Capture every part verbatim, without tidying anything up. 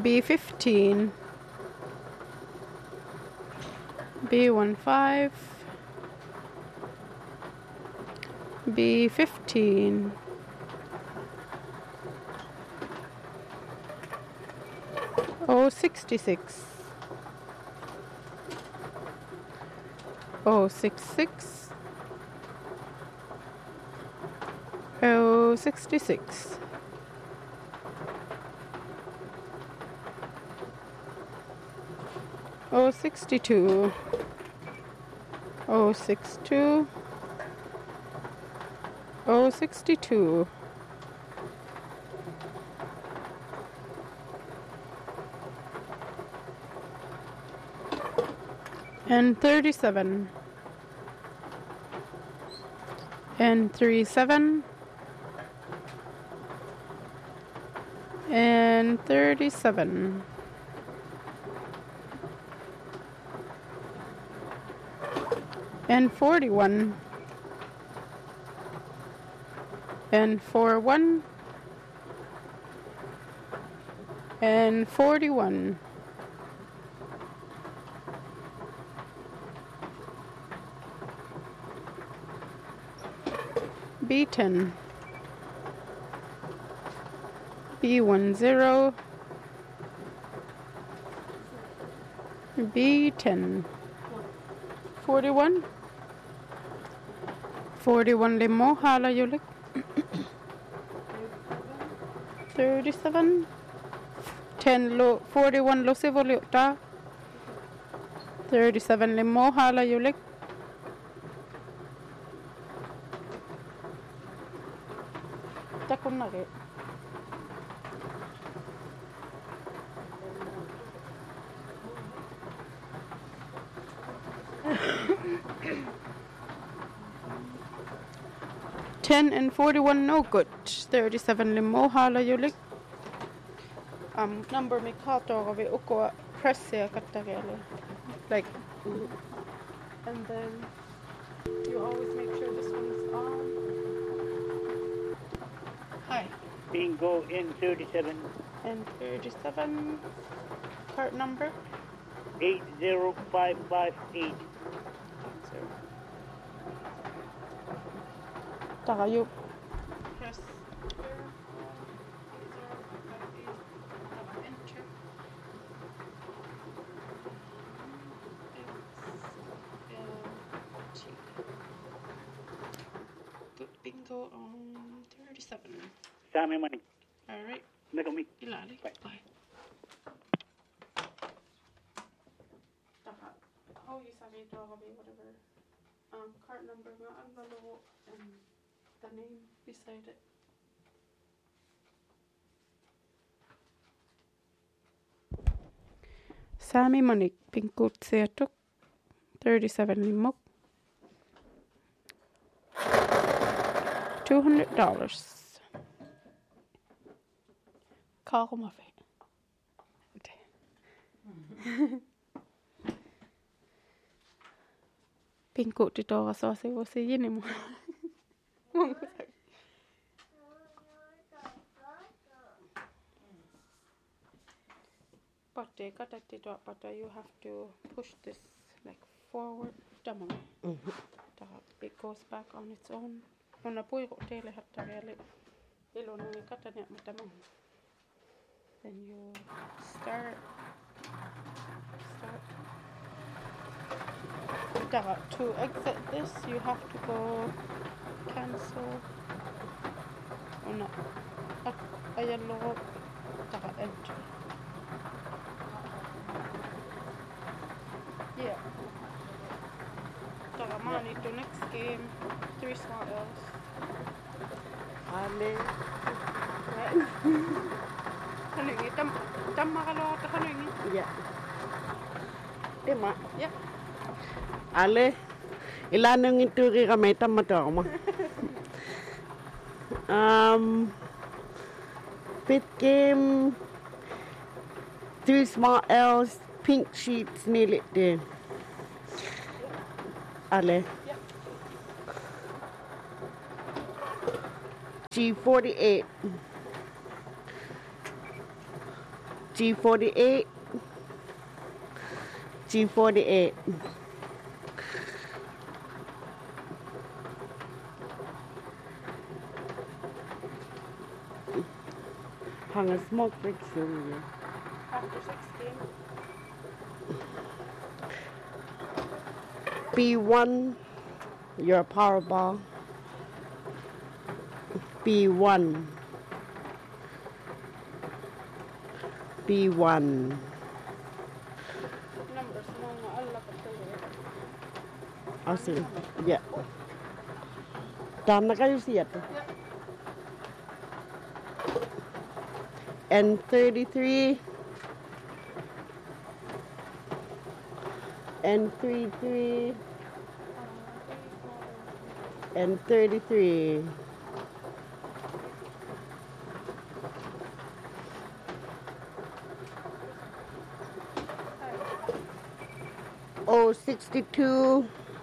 B fifteen. B one five. B fifteen. O sixty-six. O sixty-six. O sixty-six. O sixty-two. O sixty-two. O sixty-two. And thirty-seven. And thirty-seven. And thirty-seven. And forty-one. And forty-one. And forty-one. B ten. B one zero. B ten. forty-one. forty-one limo hala yulik. thirty-seven. ten lo forty-one lo sivoluta. thirty-seven limo hala yulik. Takun na rin. ten and forty-one no good. thirty-seven limo hala yulik. Um number me kato gabi uko press ya katagele. Like and then you always make sure this one's on. Hi. Bingo in thirty-seven. And thirty-seven. Cart number? eight zero five five eight. Taka you press enter. Good bingo on thirty-seven. Sami money. All right. Look at me. Ilali. Bye. Bye. Taka. How you sabi to whatever. Um, card number nga ang lalo and the name beside it. Sami Manik Pinkut Seatuk thirty-seven limok. Two hundred dollars. Call him off it. Pinkut di to so se wo se yini mo. But they got at the dot, but you have to push this like forward. Mm-hmm. It goes back on its own. On a poi hotel hatta really. Ilon ni kata ni matamang. Then you start. Start. To exit this, you have to go cancel. Oh no. Ayan lo. Enter. Yeah. Taka money to next game. Three small L's. Ale. Kanungi. Tam tam makalawa ta kanungi. Yeah. Tema. Yeah. Ale. Ilanong ito kami tama to mo. Um. Fifth game. Three small L's. Pink sheets nearly there. Ale. Yep. G forty-eight. G forty-eight, G forty-eight. Hang a smoke break soon. After sixteen. B one, your Powerball. B one. B one. Numbers mo nga ala ka tuloy. I'll see. Yeah. Daan na kayo siya to. And thirty-three. And three three. And thirty-three. Oh, sixty-two.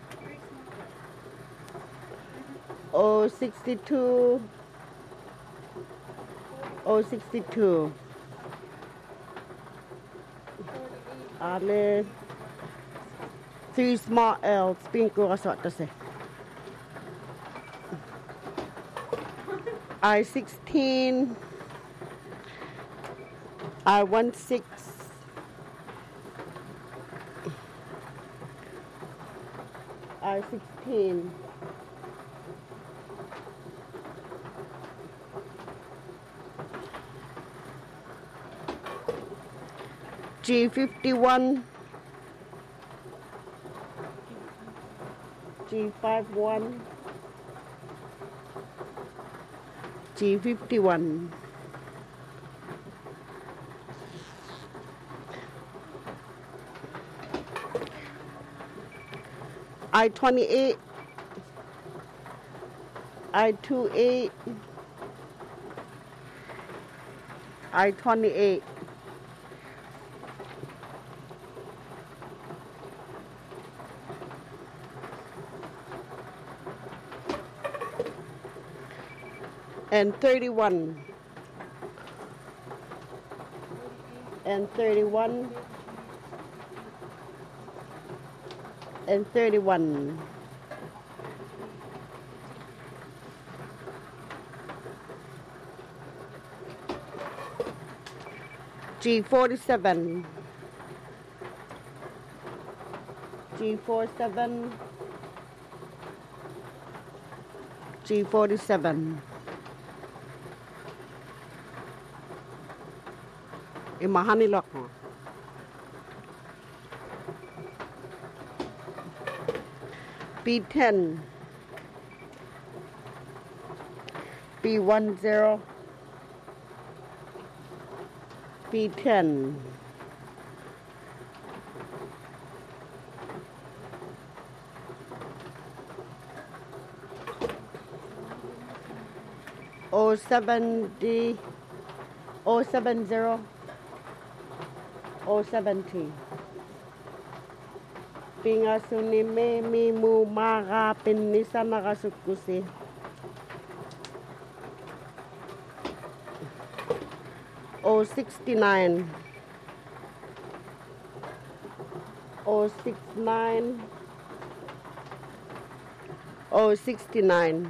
Oh, sixty-two. Oh, sixty-two. Ale. Three small L's. Pinko kasot kasi. I sixteen. I one six. I sixteen. G fifty-one. G fifty-one. G fifty-one. I twenty-eight. I twenty-eight. I twenty-eight. And thirty-one. And thirty-one. And thirty-one. G forty-seven. G forty-seven. G forty-seven. Imahani lock mo. B ten. B one zero. B ten. O seventy. O seven zero. O seventy. Pingasuni me mi mu mara pinisa nakasukusi. O sixty-nine. O sixty-nine. O sixty-nine.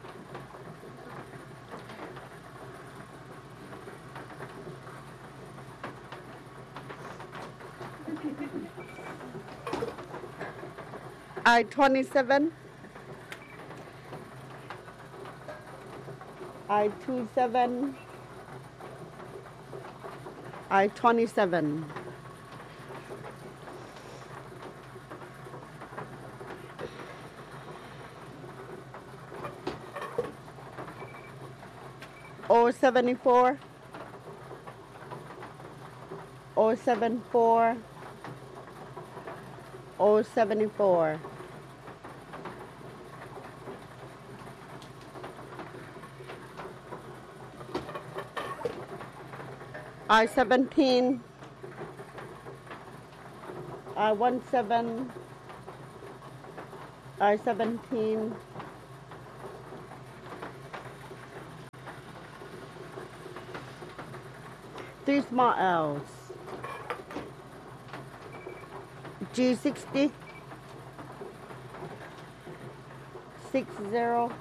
I twenty-seven. I twenty-seven. I twenty-seven. O seventy-four. O seventy-four. O seventy-four. I seventeen. I one seven. I seventeen. three small L's. G sixty. Six zero.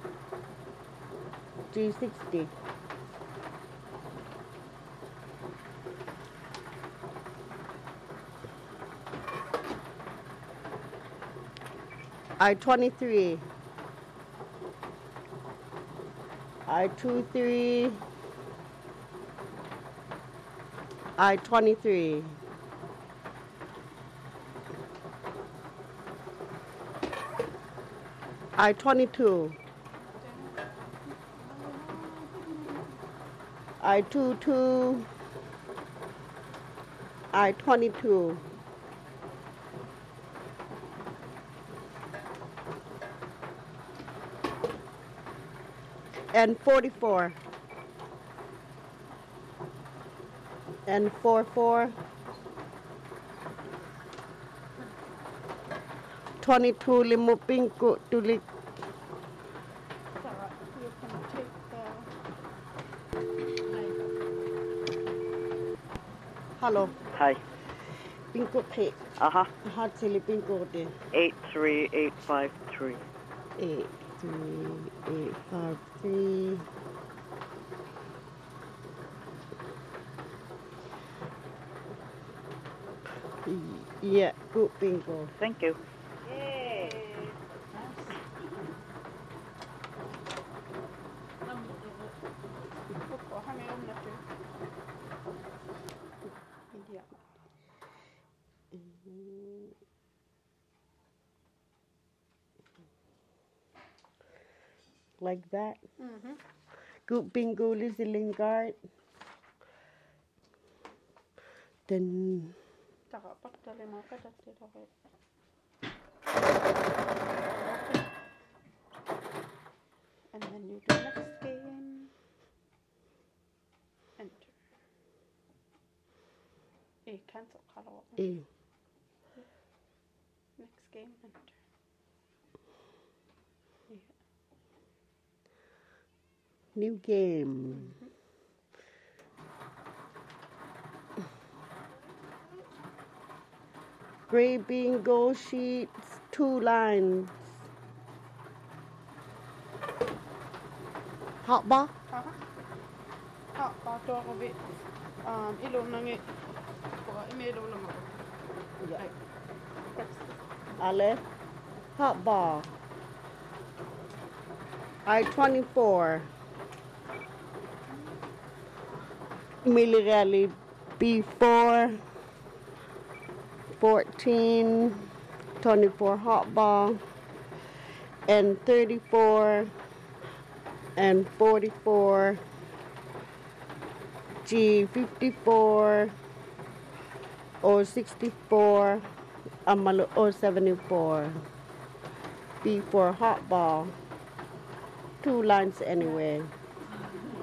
G sixty. I twenty-three. I twenty-three. I twenty-three. I twenty-two. I twenty-two. I twenty-two. And forty-four. And forty-four. twenty-two limo pinko tulik. Sarah, you can take the... Hello. Hi. Pinko ke. Uh-huh. Hot chili pinko de. eight three eight five three. Eight three eight five three. Yeah, good bingo. Thank you. Ukko, har med om det. Ja. Like that. Mm-hmm. Good bingo, Lizzie Lingard. Then Taka, pattele mä katsottiin tohon. And then you do next game. Enter. Ei, cancel haluaa. eh, Next game, enter. Yeah. new game. Gray bingo sheets, two lines. Hot bar? Aha. Ah, pato ako bi. Um, ilo nangi. Kuha, email ulo mo. Yeah. Ay, press. Ale. Hot bar. I twenty-four. Milirelli B four. fourteen. twenty-four hot ball. And thirty-four. And forty-four. G fifty-four. O sixty-four. Amalu O seventy-four. B four hot ball. Two lines anyway.